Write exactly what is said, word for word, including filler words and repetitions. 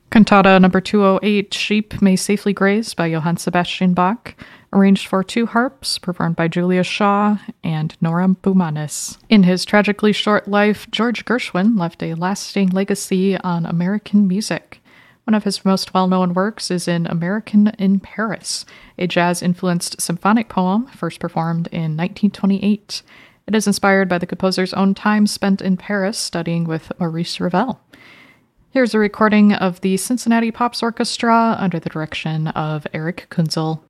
Cantata number two oh eight, Sheep May Safely Graze by Johann Sebastian Bach, arranged for two harps, performed by Julia Shaw and Nora Boumanis. In his tragically short life, George Gershwin left a lasting legacy on American music. One of his most well-known works is in American in Paris, a jazz-influenced symphonic poem first performed in nineteen twenty-eight. It is inspired by the composer's own time spent in Paris studying with Maurice Ravel. Here's a recording of the Cincinnati Pops Orchestra under the direction of Eric Kunzel.